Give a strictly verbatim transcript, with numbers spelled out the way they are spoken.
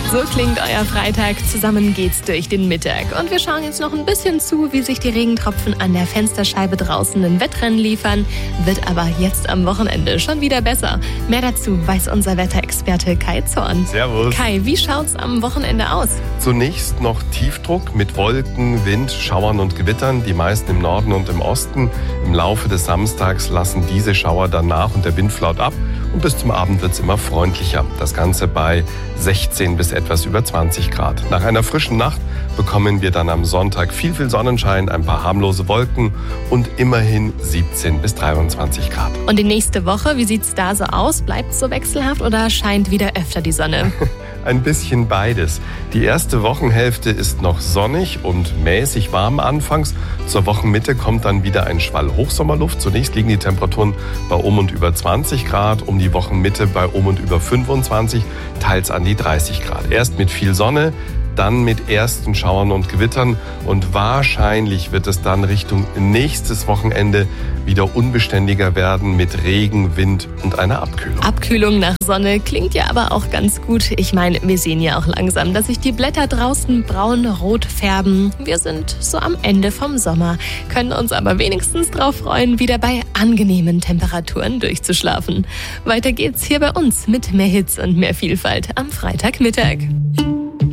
So klingt euer Freitag. Zusammen geht's durch den Mittag. Und wir schauen jetzt noch ein bisschen zu, wie sich die Regentropfen an der Fensterscheibe draußen ein Wettrennen liefern. Wird aber jetzt am Wochenende schon wieder besser. Mehr dazu weiß unser Wetterexperte Kai Zorn. Servus. Kai, wie schaut's am Wochenende aus? Zunächst noch Tiefdruck mit Wolken, Wind, Schauern und Gewittern. Die meisten im Norden und im Osten. Im Laufe des Samstags lassen diese Schauer dann nach und der Wind flaut ab. Und bis zum Abend wird's immer freundlicher. Das Ganze bei sechzehn bis etwas über zwanzig Grad. Nach einer frischen Nacht bekommen wir dann am Sonntag viel, viel Sonnenschein, ein paar harmlose Wolken und immerhin siebzehn bis dreiundzwanzig Grad. Und die nächste Woche, wie sieht's da so aus? Bleibt's so wechselhaft oder scheint wieder öfter die Sonne? Ein bisschen beides. Die erste Wochenhälfte ist noch sonnig und mäßig warm anfangs. Zur Wochenmitte kommt dann wieder ein Schwall Hochsommerluft. Zunächst liegen die Temperaturen bei um und über zwanzig Grad, um die Wochenmitte bei um und über fünfundzwanzig, teils an die dreißig Grad. Erst mit viel Sonne, dann mit ersten Schauern und Gewittern und wahrscheinlich wird es dann Richtung nächstes Wochenende wieder unbeständiger werden mit Regen, Wind und einer Abkühlung. Abkühlung nach Sonne klingt ja aber auch ganz gut. Ich meine, wir sehen ja auch langsam, dass sich die Blätter draußen braun-rot färben. Wir sind so am Ende vom Sommer, können uns aber wenigstens darauf freuen, wieder bei angenehmen Temperaturen durchzuschlafen. Weiter geht's hier bei uns mit mehr Hits und mehr Vielfalt am Freitagmittag.